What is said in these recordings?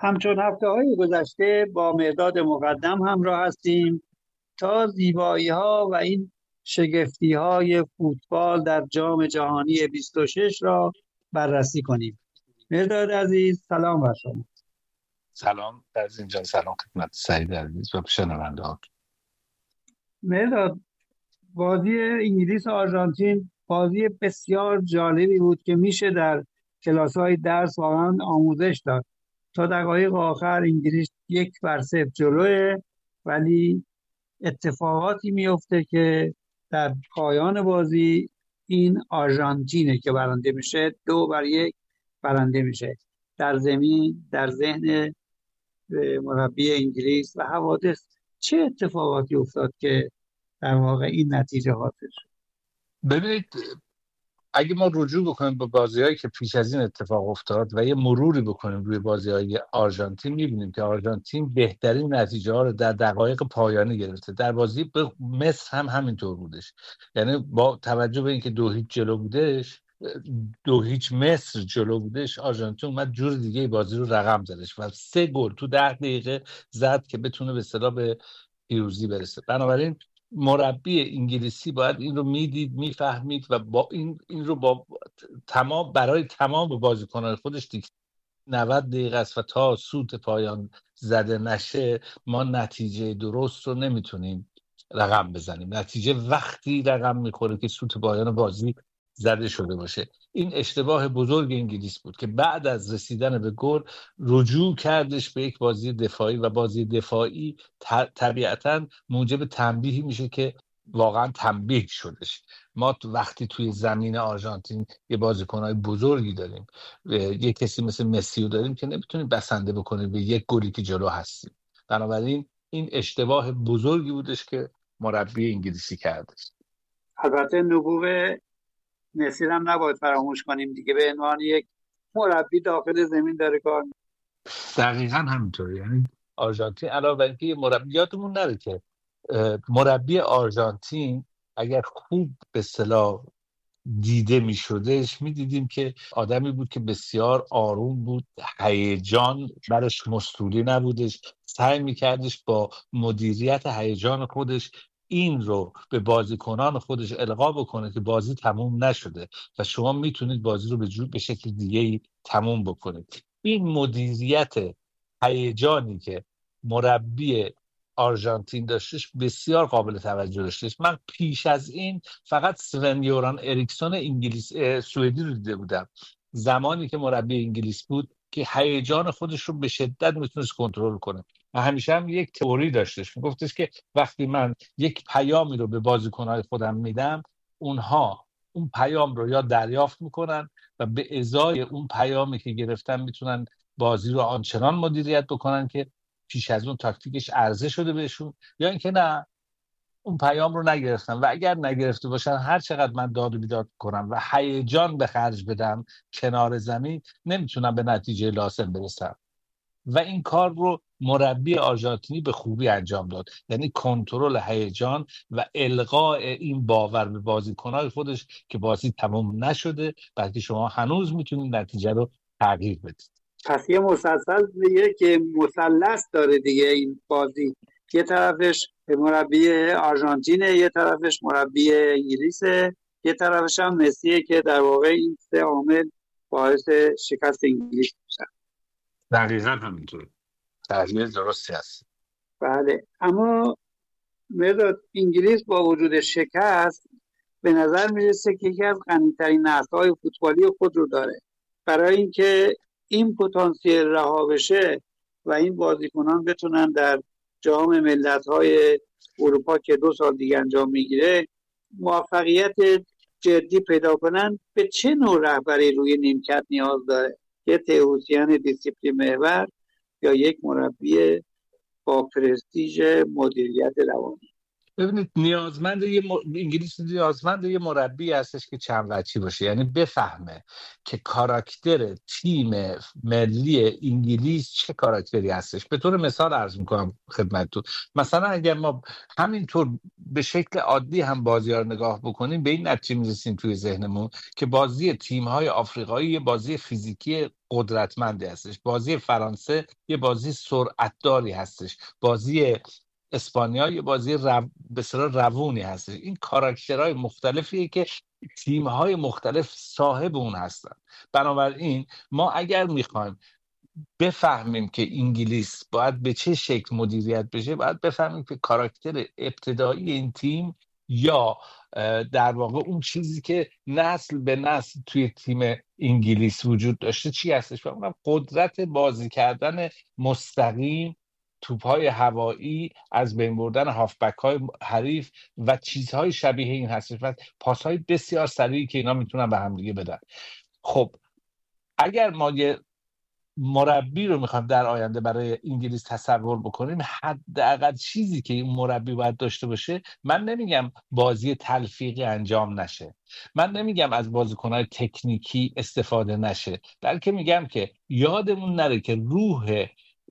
همچون هفته‌های گذشته با مهداد مقدم همراه هستیم تا زیبایی‌ها و این شگفتی‌های فوتبال در جام جهانی 26 را بررسی کنیم. مهداد عزیز سلام بر شما. سلام از اینجا، سلام خدمت سعید عزیز و شنونده ها. مهداد، بازی انگلیس و آرژانتین بازی بسیار جالبی بود که میشه در کلاس‌های درس واقعا آموزش داد. تا دقایق آخر انگلیس 1-0 جلوه، ولی اتفاقاتی میفته که در پایان بازی این آرژانتینه که برنده میشه، 2-1 برنده میشه. در زمین، در ذهن مربی انگلیس و حوادث چه اتفاقاتی افتاد که در واقع این نتیجه حاصل شد؟ ببینید، اگه ما رجوع بکنیم به بازی‌هایی که پیش از این اتفاق افتاد و یه مروری بکنیم روی بازی‌های آرژانتین، می‌بینیم که آرژانتین بهترین نتیجه ها رو در دقایق پایانی گرفته. در بازی به مصر هم همینطور بودش، یعنی با توجه به اینکه 2-0 جلو بودش، 2-0 مصر جلو بودش، آرژانتین اومد جور دیگه بازی رو رقم زدش و 3 گل تو 10 دقیقه زد که بتونه به اصطلاح به پیروزی برسه. بنابراین مربی انگلیسی باید این رو میدید، میفهمید و با این رو با برای تمام بازیکنان خودش 90 دقیقه است و تا سوت پایان زده نشه ما نتیجه درست رو نمیتونیم رقم بزنیم. نتیجه وقتی رقم میخوره که سوت پایان بازی زده شده باشه. این اشتباه بزرگ انگلیس بود که بعد از رسیدن به گل رجوع کردش به یک بازی دفاعی و بازی دفاعی طبیعتاً موجب تنبیهی میشه که واقعا تنبیه شدش. ما وقتی توی زمین آرژانتین یه بازیکنهای بزرگی داریم، یه کسی مثل مسی رو داریم که نمیتونیم بسنده بکنیم به یک گلی که جلو هستیم. بنابراین این اشتباه بزرگی بودش که مربی انگلیسی کردش. البته نبوغ مسی هم نباید فراموش کنیم دیگه، به عنوان یک مربی داخل زمین داره کار می‌کنه. دقیقاً همینطوره. یعنی آرژانتین علاوه بر اینکه مربی، یادمون نره که مربی آرژانتین اگر خوب به اصطلاح دیده می شدش، می دیدیم که آدمی بود که بسیار آروم بود، هیجان برش مستولی نبودش، سعی می کردش با مدیریت هیجان خودش این رو به بازیکنان خودش القا بکنه که بازی تموم نشده و شما میتونید بازی رو به شکل دیگه‌ای تموم بکنید. این مدیریت هیجانی که مربی آرژانتین داشتش بسیار قابل توجه داشتش. من پیش از این فقط سون یوران اریکسون سوئدی رو دیده بودم زمانی که مربی انگلیس بود که هیجان خودش رو به شدت میتونست کنترل کنه و همیشه هم یک تئوری داشتش، میگفتش که وقتی من یک پیامی رو به بازیکن‌های خودم میدم، اونها اون پیام رو یا دریافت میکنن و به ازای اون پیامی که گرفتن میتونن بازی رو آنچنان مدیریت بکنن که پیش از اون تاکتیکش عرضه شده بهشون، یا اینکه نه، اون پیام رو نگرفتن و اگر نگرفته باشن هر چقدر من داد و بیداد کنم و هیجان به خرج بدم کنار زمین نمیتونم به نتیجه لازم برسم. و این کار رو مربی آرژانتینی به خوبی انجام داد، یعنی کنترل هیجان و القاء این باور به بازیکن‌های خودش که بازی تمام نشده بلکه شما هنوز میتونید نتیجه رو تغییر بدید. پس یه مسلسل دیگه که مثلث داره دیگه این بازی، یه طرفش مربی آرژانتینه، یه طرفش مربی انگلیسه، یه طرفش هم مسیه که در واقع این سه عامل باعث شکست انگلیس میشن. دقیقاً همینطور. تحلیل درستی هست. بله، اما مداد انگلیس با وجود شکست به نظر میرسه که یکی از غنی‌ترین نسل‌های فوتبالی خود رو داره. برای اینکه این پتانسیل رها بشه و این بازیکنان بتونن در جام ملت‌های اروپا که 2 سال دیگه انجام میگیره موفقیت جدی پیدا کنن، به چه نوع رهبری روی نیمکت نیاز داره؟ یه تئوریسین دیسیپلین محور یا یک مربی با پرستیژ مدیریت روانی؟ ببینید انگلیس نیازمند یه مربی هستش که چند وجهی باشه، یعنی بفهمه که کاراکتر تیم ملی انگلیس چه کاراکتری هستش. به طور مثال عرض میکنم خدمتتون، مثلا اگر ما همینطور به شکل عادی هم بازی ها رو نگاه بکنیم، به این نتیجه میرسیم توی ذهنمون که بازی تیم های آفریقایی یه بازی فیزیکی قدرتمندی هستش، بازی فرانسه یه بازی سرعتداری هستش، بازی اسپانیا یه بازی به اصطلاح روونی هست. این کاراکترهای مختلفیه که تیم‌های مختلف صاحب اون هستن. بنابراین ما اگر میخوایم بفهمیم که انگلیس باید به چه شکل مدیریت بشه، باید بفهمیم که کاراکتر ابتدایی این تیم یا در واقع اون چیزی که نسل به نسل توی تیم انگلیس وجود داشته چی هستش. و اونم قدرت بازی کردن مستقیم، توپ‌های هوایی، از بین بردن هافبک‌های حریف و چیزهای شبیه این هستش و پاس‌های بسیار سریعی که اینا میتونن به هم دیگه بدن. خب اگر ما یه مربی رو میخوایم در آینده برای انگلیس تصور بکنیم، حداقل چیزی که این مربی باید داشته باشه، من نمیگم بازی تلفیقی انجام نشه، من نمیگم از بازیکن‌های تکنیکی استفاده نشه، بلکه میگم که یادمون نره که روح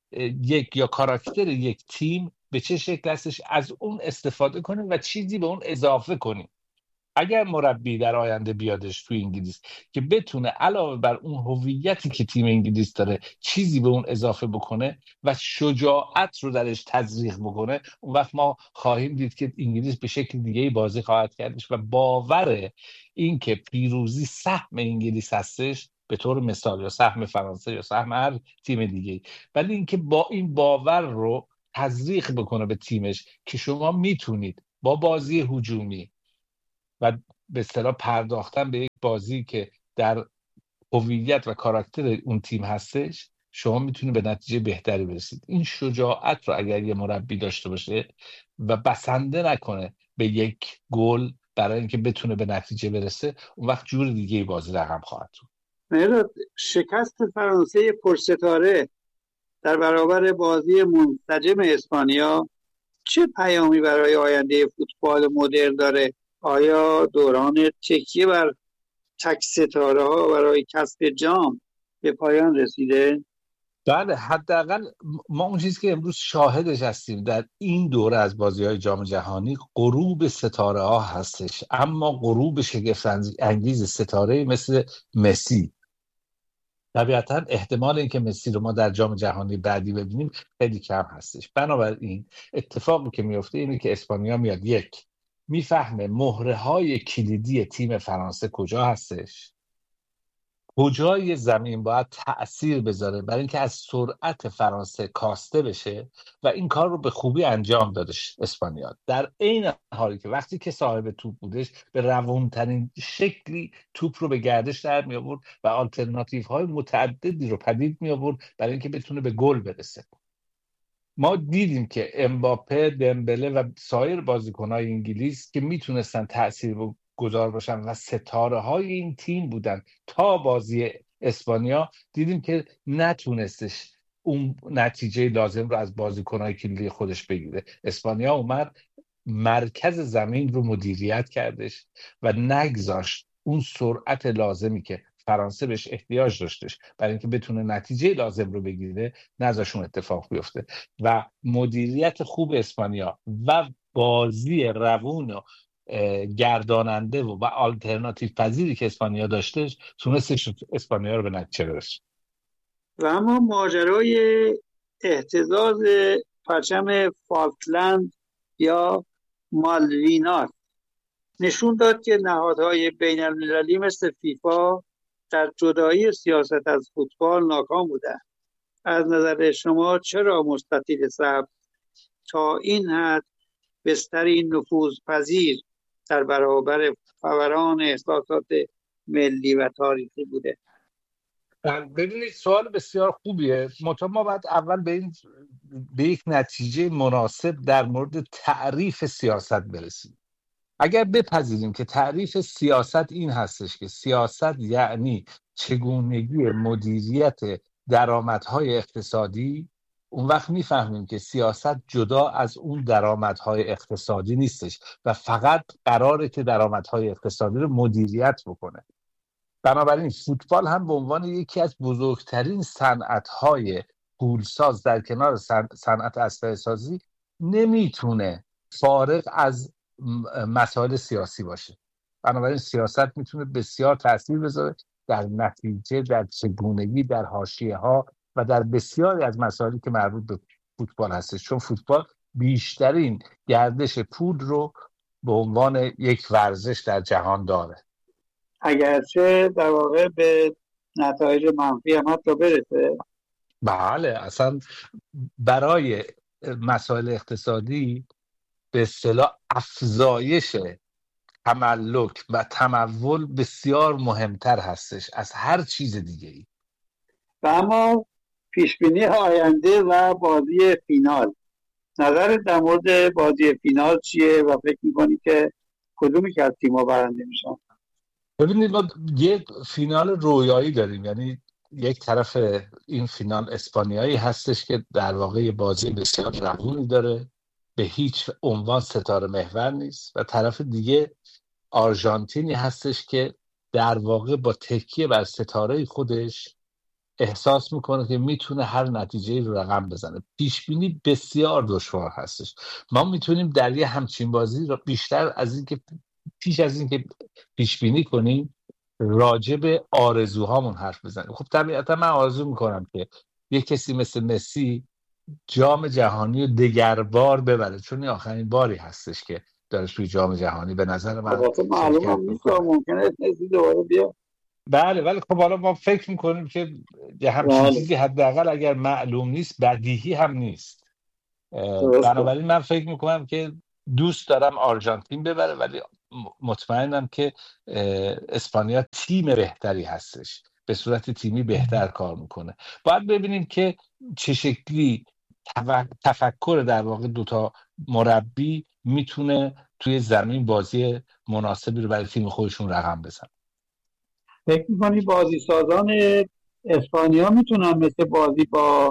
یک یا کاراکتر یک تیم به چه شکل هستش، از اون استفاده کنیم و چیزی به اون اضافه کنیم. اگر مربی در آینده بیادش توی انگلیس که بتونه علاوه بر اون هویتی که تیم انگلیس داره چیزی به اون اضافه بکنه و شجاعت رو درش تزریق بکنه، اون وقت ما خواهیم دید که انگلیس به شکل دیگه بازی خواهد کردش و باور این که پیروزی سهم انگلیس هستش، به طور مثال یا سهم فرانسه یا سهم هر تیم دیگه، ولی اینکه با این باور رو تزریق بکنه به تیمش که شما میتونید با بازی هجومی و به اصطلاح پرداختن به یک بازی که در هویت و کاراکتر اون تیم هستش، شما میتونید به نتیجه بهتری برسید. این شجاعت رو اگر یه مربی داشته باشه و بسنده نکنه به یک گل برای اینکه بتونه به نتیجه برسه، اون وقت جور دیگه بازی رقم خواهد بود. مهراد، شکست فرانسه پرستاره در برابر بازی منسجم اسپانیا چه پیامی برای آینده فوتبال مدرن داره؟ آیا دوران تکیه بر تک ستاره ها برای کسب جام به پایان رسیده؟ بله، حداقل ما اون چیزی که امروز شاهدش هستیم در این دوره از بازی‌های جام جهانی، غروب ستاره ها هستش، اما غروب شگفت انگیز ستاره مثل مسی. طبیعتا احتمال اینکه مسی رو ما در جام جهانی بعدی ببینیم خیلی کم هستش. بنابراین اتفاقی که میفته اینه که اسپانیا میاد، یک، میفهمه مهره های کلیدی تیم فرانسه کجا هستش، کجای زمین باید تأثیر بذاره برای اینکه از سرعت فرانسه کاسته بشه و این کار رو به خوبی انجام دادش اسپانیا، در عین حالی که وقتی که صاحب توپ بودش به روانترین شکلی توپ رو به گردش در می آورد و آلترناتیو های متعددی رو پدید می آورد برای اینکه بتونه به گل برسه. ما دیدیم که امباپه، دمبله و سایر بازیکن‌های انگلیس که میتونستن تأثیر گذار باشن و ستاره های این تیم بودن تا بازی اسپانیا، دیدیم که نتونستش اون نتیجه لازم رو از بازیکن‌های کلیدی خودش بگیره. اسپانیا اومد مرکز زمین رو مدیریت کردش و نگذاشت اون سرعت لازمی که فرانسه بهش احتیاج داشتش برای اینکه بتونه نتیجه لازم رو بگیره، نذاشت اون اتفاق بیفته. و مدیریت خوب اسپانیا و بازی روون و گرداننده و آلترناتیو پذیری که اسپانیا داشتش، تونستش اسپانیا رو به نتیجه برسونه. و اما ماجرای اهتزاز پرچم فالکلند یا مالوینات نشون داد که نهادهای بین المللی مثل فیفا در جدایی سیاست از فوتبال ناکام بودند. از نظر شما چرا مستطیل سبز تا این حد بستری نفوذپذیر در برابر فوران احساسات ملی و تاریخی بوده؟ ببینید، سوال بسیار خوبیه. ما باید اول به یک نتیجه مناسب در مورد تعریف سیاست برسیم. اگر بپذیریم که تعریف سیاست این هستش که سیاست یعنی چگونگی مدیریت درآمدهای اقتصادی، اون وقت میفهمیم که سیاست جدا از اون درآمدهای اقتصادی نیستش و فقط قراره که درآمدهای اقتصادی رو مدیریت بکنه. بنابراین فوتبال هم به عنوان یکی از بزرگترین صنعت‌های پولساز در کنار صنعت اسلحه سازی نمیتونه فارغ از مسائل سیاسی باشه. بنابراین سیاست میتونه بسیار تاثیر بذاره در نتیجه، در چگونگی، در حاشیه‌ها و در بسیاری از مسائلی که مربوط به فوتبال هستش، چون فوتبال بیشترین گردش پول رو به عنوان یک ورزش در جهان داره، اگرچه در واقع به نتایج منفی هم حتی برسه. بله، اصلا برای مسائل اقتصادی به اصطلاح افزایش تملک و تمول بسیار مهمتر هستش از هر چیز دیگه ای. و اما پیشبینی آینده و بازی فینال، نظرت در مورد بازی فینال چیه و فکر می‌کنی که کدومی که از تیم‌ها برنده میشن؟ ببینید، ما یک فینال رویایی داریم، یعنی یک طرف این فینال اسپانیایی هستش که در واقع بازی بسیار روونی داره، به هیچ عنوان ستاره محور نیست، و طرف دیگه آرژانتینی هستش که در واقع با تکیه بر ستاره خودش احساس میکنه که میتونه هر نتیجه‌ای رو رقم بزنه. پیشبینی بسیار دشوار هستش. ما میتونیم در یه همچین بازی رو بیشتر از این که پیش از این که پیشبینی کنیم راجع به آرزوهامون حرف بزنیم. خب طبیعتا من آرزو میکنم که یه کسی مثل مسی جام جهانی رو دگربار ببره، چون این آخرین باری هستش که داره توی جام جهانی به نظر من معلومه نیست، ممکنه مسی دوباره بیاد. بله، ولی خب حالا ما فکر میکنیم که همچین چیزی حداقل اگر معلوم نیست بدیهی هم نیست. بنابراین من فکر میکنم که دوست دارم آرژانتین ببره، ولی مطمئنم که اسپانیا تیم بهتری هستش، به صورت تیمی بهتر کار میکنه. باید ببینیم که چه شکلی تفکر در واقع دوتا مربی میتونه توی زمین بازی مناسبی رو برای تیم خودشون رقم بزنن. فکر میکنی بازی سازان اسپانیا میتونن مثل بازی با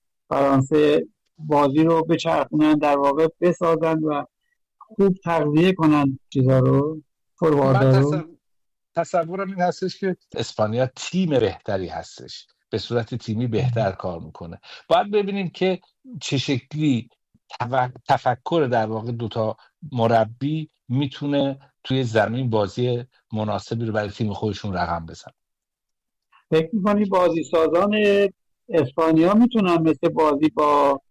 فرانسه بازی رو بچرخونن، در واقع بسازن و خوب تغذیه کنن چیزا رو، فورواردا رو؟ تصورم این هستش که اسپانیا تیم بهتری هستش، به صورت تیمی بهتر کار میکنه. باید ببینیم که چه شکلی تفکر در واقع دوتا مربی میتونه توی زمین بازی مناسبی رو برای تیم خودشون رقم بزنن. فکر میکنی بازی سازان اسپانیا میتونن مثل بازی با